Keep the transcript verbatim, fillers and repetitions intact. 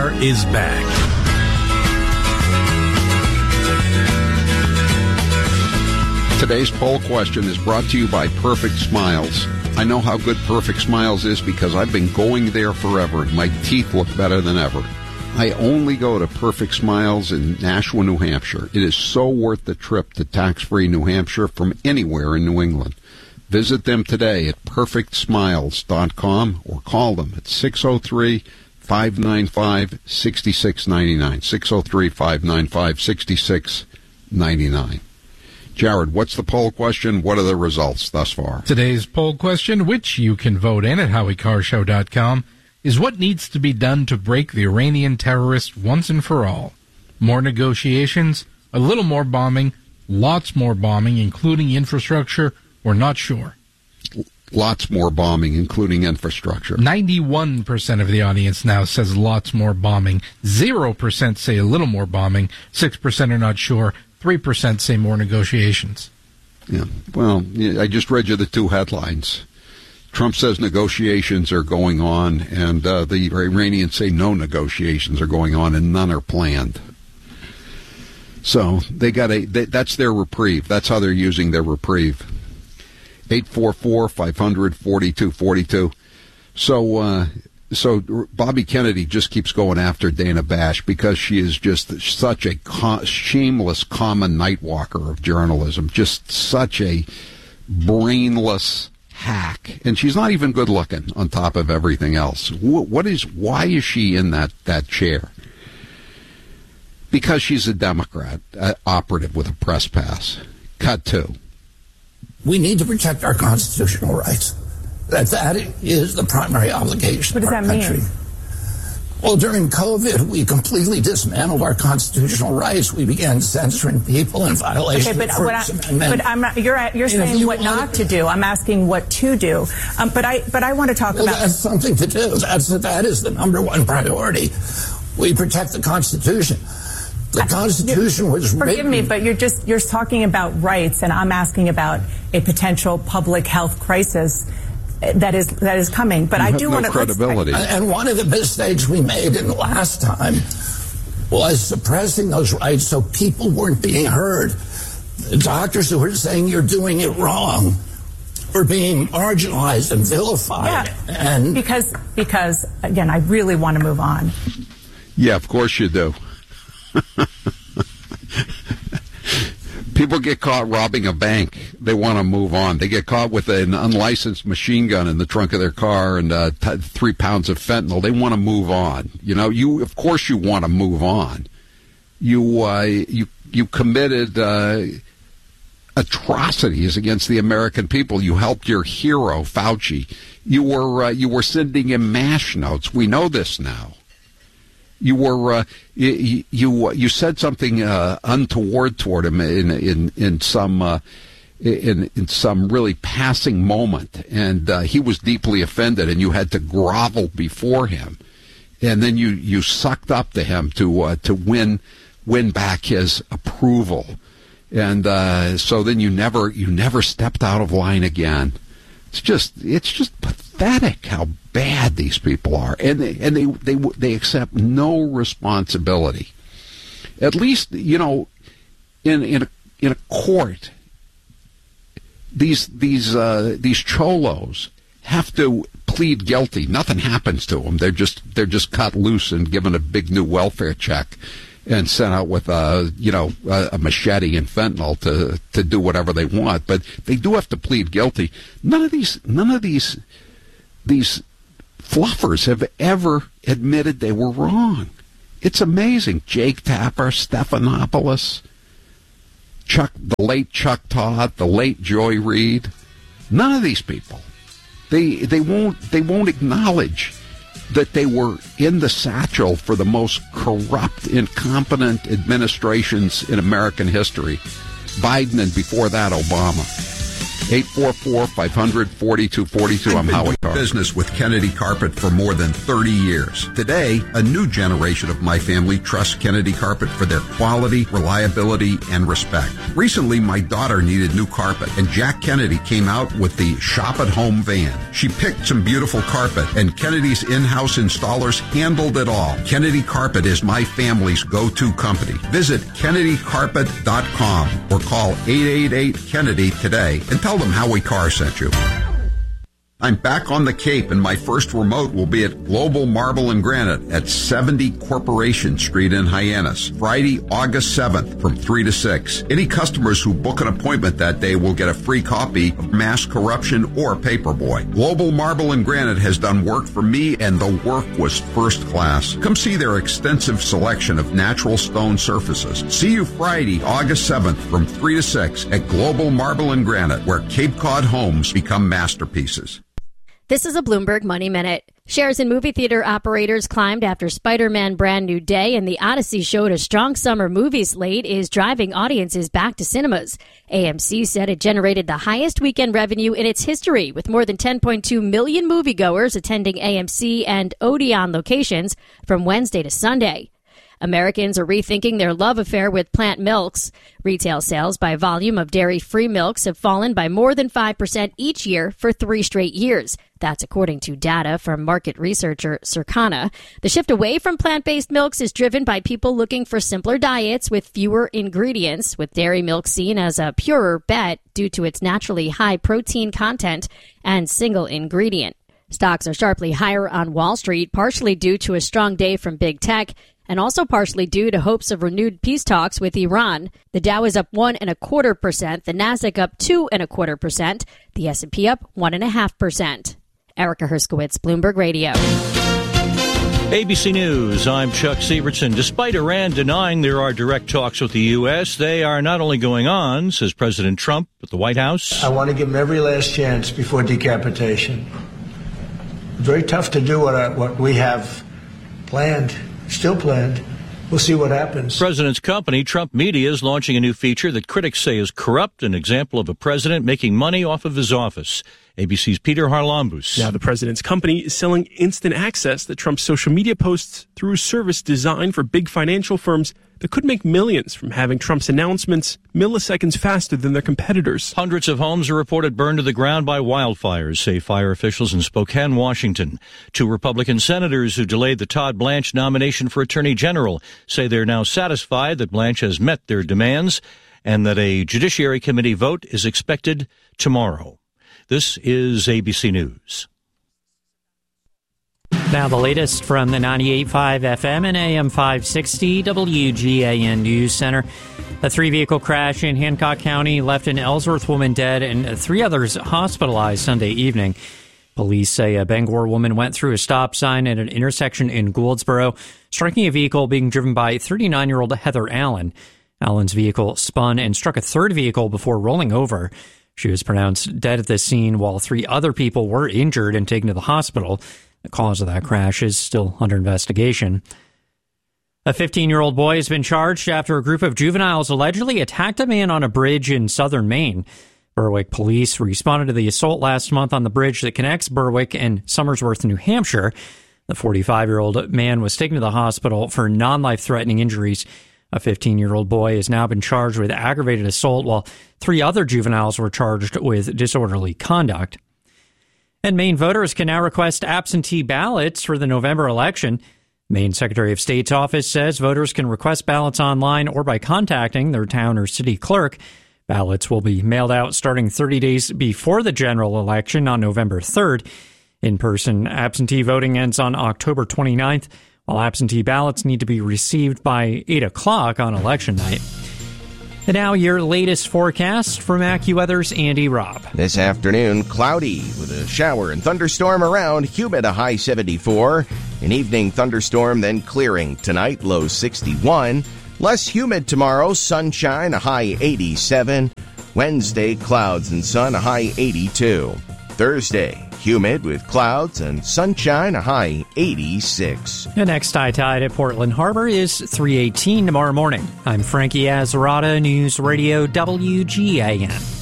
Car is back. Today's poll question is brought to you by Perfect Smiles. I know how good Perfect Smiles is because I've been going there forever. My teeth look better than ever. I only go to Perfect Smiles in Nashua, New Hampshire. It is so worth the trip to tax-free New Hampshire from anywhere in New England. Visit them today at perfect smiles dot com or call them at six oh three, five nine five, six six nine nine. six oh three, five nine five, six six nine nine. Jared, what's the poll question? What are the results thus far? Today's poll question, which you can vote in at howie car show dot com, is what needs to be done to break the Iranian terrorists once and for all? More negotiations, a little more bombing, lots more bombing, including infrastructure, or not sure? Lots more bombing, including infrastructure. ninety-one percent of the audience now says lots more bombing. Zero percent say a little more bombing. Six percent are not sure. Three percent say more negotiations. Yeah. Well, I just read you the two headlines. Trump says negotiations are going on, and uh, the Iranians say no negotiations are going on, and none are planned. So they got a. They, that's their reprieve. That's how they're using their reprieve. eight four four, five hundred, forty-two forty-two. So, uh, so Bobby Kennedy just keeps going after Dana Bash because she is just such a co- shameless common nightwalker of journalism. Just such a brainless hack. And she's not even good looking on top of everything else. What, what is, why is she in that, that chair? Because she's a Democrat, uh, operative with a press pass. Cut two. We need to protect our constitutional rights. That that is the primary obligation of our country. What does that mean? Well, during COVID, we completely dismantled our constitutional rights. We began censoring people in violation okay, but of the First I, Amendment. But I'm not, you're you're you know, saying you what not to do. I'm asking what to do. Um, but I but I want to talk well, about. That's something to do. That's that is the number one priority. We protect the Constitution. The Constitution was Forgive written. me, but you're just you're talking about rights, and I'm asking about a potential public health crisis that is that is coming. But you I have do no want to credibility. And one of the mistakes we made in the last time was suppressing those rights so people weren't being heard. The doctors who were saying you're doing it wrong were being marginalized and vilified. Yeah, and because because again, I really want to move on. Yeah, of course you do. People get caught robbing a bank. They want to move on. They get caught with an unlicensed machine gun in the trunk of their car and uh, t- three pounds of fentanyl. They want to move on. You know, you of course you want to move on. You uh, you you committed uh, atrocities against the American people. You helped your hero Fauci. You were uh, you were sending him MASH notes. We know this now. You were uh, you, you you said something uh, untoward toward him in in in some uh, in in some really passing moment, and uh, he was deeply offended, and you had to grovel before him, and then you, you sucked up to him to uh, to win win back his approval, and uh, so then you never you never stepped out of line again. It's just it's just pathetic how bad these people are, and they, and they they they accept no responsibility. At least, you know, in in a, in a court, these these uh, these cholos have to plead guilty. Nothing happens to them. They're just they're just cut loose and given a big new welfare check and sent out with a you know a, a machete and fentanyl to to do whatever they want. But they do have to plead guilty. None of these none of these these fluffers have ever admitted they were wrong. It's amazing. Jake Tapper, Stephanopoulos, Chuck, the late Chuck Todd, the late Joy Reid. None of these people. They they won't they won't acknowledge that they were in the satchel for the most corrupt, incompetent administrations in American history. Biden and before that, Obama. eight four four, five hundred, four two four two. I'm Howie Carr. Business with Kennedy Carpet for more than thirty years. Today, a new generation of my family trusts Kennedy Carpet for their quality, reliability, and respect. Recently, my daughter needed new carpet, and Jack Kennedy came out with the Shop at Home van. She picked some beautiful carpet, and Kennedy's in-house installers handled it all. Kennedy Carpet is my family's go-to company. Visit Kennedy Carpet dot com or call eight eight eight, Kennedy today and tell them Howie Carr sent you. I'm back on the Cape, and my first remote will be at Global Marble and Granite at seventy Corporation Street in Hyannis, Friday, August seventh from three to six. Any customers who book an appointment that day will get a free copy of Mass Corruption or Paperboy. Global Marble and Granite has done work for me, and the work was first class. Come see their extensive selection of natural stone surfaces. See you Friday, August seventh from three to six at Global Marble and Granite, where Cape Cod homes become masterpieces. This is a Bloomberg Money Minute. Shares in movie theater operators climbed after Spider-Man Brand New Day, and The Odyssey showed a strong summer movie slate is driving audiences back to cinemas. A M C said it generated the highest weekend revenue in its history, with more than ten point two million moviegoers attending A M C and Odeon locations from Wednesday to Sunday. Americans are rethinking their love affair with plant milks. Retail sales by volume of dairy-free milks have fallen by more than five percent each year for three straight years. That's according to data from market researcher Circana. The shift away from plant-based milks is driven by people looking for simpler diets with fewer ingredients, with dairy milk seen as a purer bet due to its naturally high protein content and single ingredient. Stocks are sharply higher on Wall Street, partially due to a strong day from big tech, and also partially due to hopes of renewed peace talks with Iran. The Dow is up one and a quarter percent, the Nasdaq up two and a quarter percent, the S and P up one and a half percent. Erica Herskowitz, Bloomberg Radio. A B C News, I'm Chuck Sievertson. Despite Iran denying there are direct talks with the U S, they are not only going on, says President Trump at the White House. I want to give them every last chance before decapitation. Very tough to do what, I, what we have planned. Still planned. We'll see what happens. President's company, Trump Media, is launching a new feature that critics say is corrupt, an example of a president making money off of his office. A B C's Peter Harlambous. Now, the president's company is selling instant access to Trump's social media posts through a service designed for big financial firms that could make millions from having Trump's announcements milliseconds faster than their competitors. Hundreds of homes are reported burned to the ground by wildfires, say fire officials in Spokane, Washington. Two Republican senators who delayed the Todd Blanche nomination for Attorney General say they're now satisfied that Blanche has met their demands and that a Judiciary Committee vote is expected tomorrow. This is A B C News. Now the latest from the ninety-eight point five F M and A M five sixty W G A N News Center. A three-vehicle crash in Hancock County left an Ellsworth woman dead and three others hospitalized Sunday evening. Police say a Bangor woman went through a stop sign at an intersection in Gouldsboro, striking a vehicle being driven by thirty-nine-year-old Heather Allen. Allen's vehicle spun and struck a third vehicle before rolling over. She was pronounced dead at the scene, while three other people were injured and taken to the hospital. The cause of that crash is still under investigation. A fifteen-year-old boy has been charged after a group of juveniles allegedly attacked a man on a bridge in southern Maine. Berwick police responded to the assault last month on the bridge that connects Berwick and Somersworth, New Hampshire. The forty-five-year-old man was taken to the hospital for non-life-threatening injuries. A fifteen-year-old boy has now been charged with aggravated assault, while three other juveniles were charged with disorderly conduct. And Maine voters can now request absentee ballots for the November election. Maine Secretary of State's office says voters can request ballots online or by contacting their town or city clerk. Ballots will be mailed out starting thirty days before the general election on November third. In-person absentee voting ends on October twenty-ninth, while absentee ballots need to be received by eight o'clock on election night. And now your latest forecast from AccuWeather's Andy Robb. This afternoon, cloudy with a shower and thunderstorm around, humid a high seventy-four. An evening thunderstorm, then clearing tonight, low sixty-one. Less humid tomorrow, sunshine, a high eighty-seven. Wednesday, clouds and sun, a high eighty-two. Thursday, humid with clouds and sunshine, a high eighty-six. The next high tide at Portland Harbor is three eighteen tomorrow morning. I'm Frankie Azarata, News Radio W G A N.